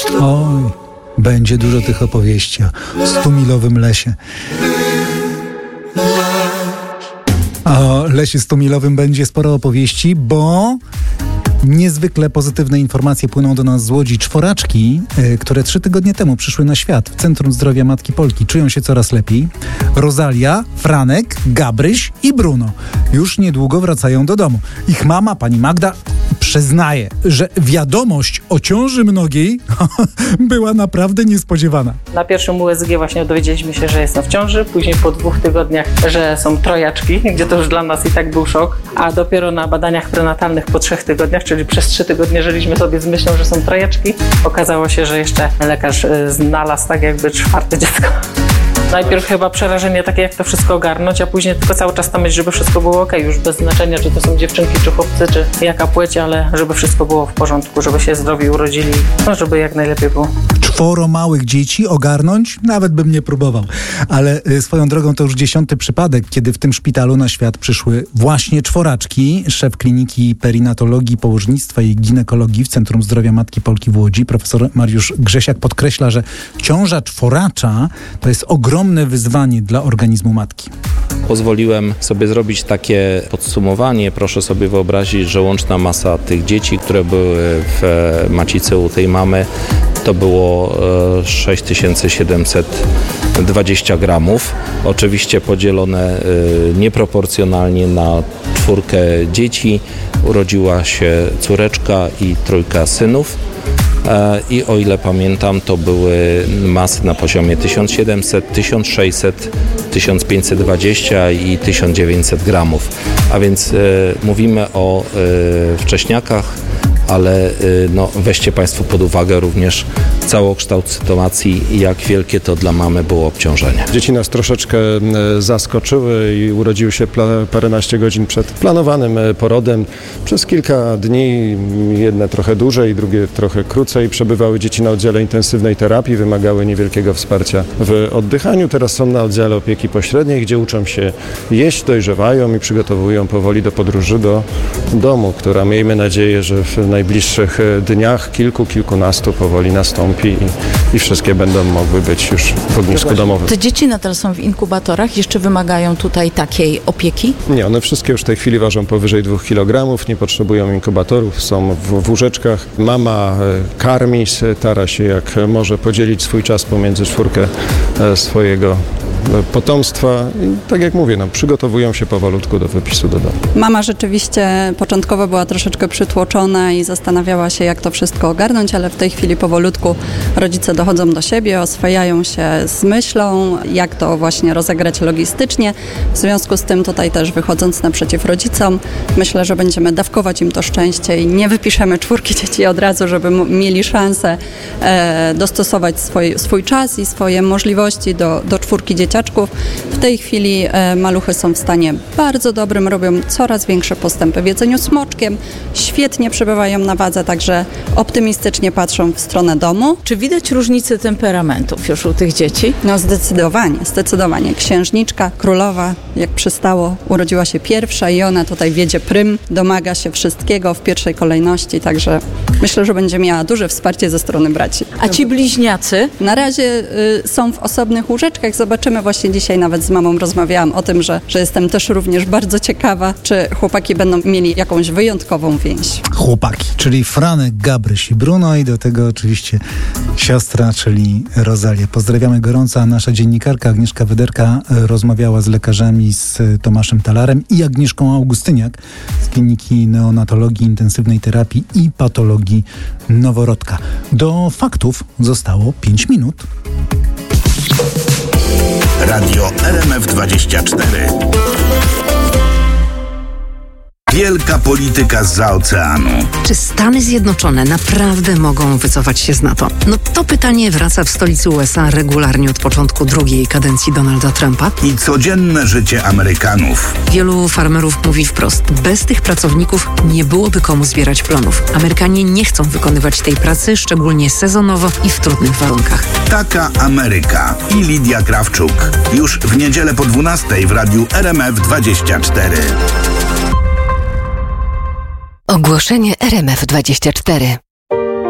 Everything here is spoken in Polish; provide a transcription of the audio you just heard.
Oj, będzie dużo tych opowieści o 100-milowym lesie. O lesie 100-milowym będzie sporo opowieści, bo niezwykle pozytywne informacje płyną do nas z Łodzi. Czworaczki, które 3 tygodnie temu przyszły na świat w Centrum Zdrowia Matki Polki, czują się coraz lepiej. Rosalia, Franek, Gabryś i Bruno już niedługo wracają do domu. Ich mama, pani Magda, przyznaje, że wiadomość o ciąży mnogiej była naprawdę niespodziewana. Na pierwszym USG właśnie dowiedzieliśmy się, że jestem w ciąży, później po 2 tygodniach, że są trojaczki, gdzie to już dla nas i tak był szok, a dopiero na badaniach prenatalnych po 3 tygodniach, czyli przez 3 tygodnie żyliśmy sobie z myślą, że są trojaczki, okazało się, że jeszcze lekarz znalazł tak jakby 4. dziecko. Najpierw chyba przerażenie takie, jak to wszystko ogarnąć, a później tylko cały czas tam myśl, żeby wszystko było okej, już bez znaczenia, czy to są dziewczynki, czy chłopcy, czy jaka płeć, ale żeby wszystko było w porządku, żeby się zdrowi urodzili, no żeby jak najlepiej było. 4 małych dzieci ogarnąć? Nawet bym nie próbował. Ale swoją drogą to już 10. przypadek, kiedy w tym szpitalu na świat przyszły właśnie czworaczki. Szef Kliniki Perinatologii, Położnictwa i Ginekologii w Centrum Zdrowia Matki Polki w Łodzi, profesor Mariusz Grzesiak, podkreśla, że ciąża czworacza to jest ogromne wyzwanie dla organizmu matki. Pozwoliłem sobie zrobić takie podsumowanie. Proszę sobie wyobrazić, że łączna masa tych dzieci, które były w macicy u tej mamy, to było 6720 gramów. Oczywiście podzielone nieproporcjonalnie na 4 dzieci. Urodziła się córeczka i 3 synów. I o ile pamiętam, to były masy na poziomie 1700, 1600, 1520 i 1900 gramów. A więc mówimy o wcześniakach, ale weźcie Państwo pod uwagę również całokształt sytuacji i jak wielkie to dla mamy było obciążenie. Dzieci nas troszeczkę zaskoczyły i urodziły się paręnaście godzin przed planowanym porodem. Przez kilka dni, jedne trochę dłużej, drugie trochę krócej, przebywały dzieci na oddziale intensywnej terapii, wymagały niewielkiego wsparcia w oddychaniu. Teraz są na oddziale opieki pośredniej, gdzie uczą się jeść, dojrzewają i przygotowują powoli do podróży do domu, która miejmy nadzieję, że w najbliższych dniach kilkunastu powoli nastąpi i wszystkie będą mogły być już w ognisku domowym. Te dzieci nadal są w inkubatorach? Jeszcze wymagają tutaj takiej opieki? Nie, one wszystkie już w tej chwili ważą powyżej 2 kg, nie potrzebują inkubatorów, są w łóżeczkach. Mama karmi, stara się jak może podzielić swój czas pomiędzy 4 swojego potomstwa i tak jak mówię, przygotowują się powolutku do wypisu do domu. Mama rzeczywiście początkowo była troszeczkę przytłoczona i zastanawiała się, jak to wszystko ogarnąć, ale w tej chwili powolutku rodzice dochodzą do siebie, oswajają się z myślą, jak to właśnie rozegrać logistycznie. W związku z tym tutaj też wychodząc naprzeciw rodzicom, myślę, że będziemy dawkować im to szczęście i nie wypiszemy 4 dzieci od razu, żeby mieli szansę dostosować swój czas i swoje możliwości do 4 dzieciaczków. W tej chwili maluchy są w stanie bardzo dobrym, robią coraz większe postępy w jedzeniu smoczkiem, świetnie przebywają na wadze, także optymistycznie patrzą w stronę domu. Czy widać różnicę temperamentów już u tych dzieci? No zdecydowanie. Księżniczka, królowa, jak przystało, urodziła się pierwsza i ona tutaj wiedzie prym, domaga się wszystkiego w pierwszej kolejności, także myślę, że będzie miała duże wsparcie ze strony braci. A ci bliźniacy? Na razie są w osobnych łóżeczkach, zobaczymy. Właśnie dzisiaj nawet z mamą rozmawiałam o tym, że jestem też również bardzo ciekawa, czy chłopaki będą mieli jakąś wyjątkową więź. Chłopaki, czyli Franek, Gabryś i Bruno i do tego oczywiście siostra, czyli Rosalia. Pozdrawiamy gorąco, a nasza dziennikarka Agnieszka Wyderka rozmawiała z lekarzami, z Tomaszem Talarem i Agnieszką Augustyniak z Kliniki Neonatologii, Intensywnej Terapii i Patologii Noworodka. Do faktów zostało 5 minut. Radio RMF24. Wielka polityka zza oceanu. Czy Stany Zjednoczone naprawdę mogą wycofać się z NATO? No to pytanie wraca w stolicy USA regularnie od początku drugiej kadencji Donalda Trumpa. I codzienne życie Amerykanów. Wielu farmerów mówi wprost, bez tych pracowników nie byłoby komu zbierać plonów. Amerykanie nie chcą wykonywać tej pracy, szczególnie sezonowo i w trudnych warunkach. Taka Ameryka i Lidia Krawczuk. Już w niedzielę po 12:00 w radiu RMF24. Ogłoszenie RMF24.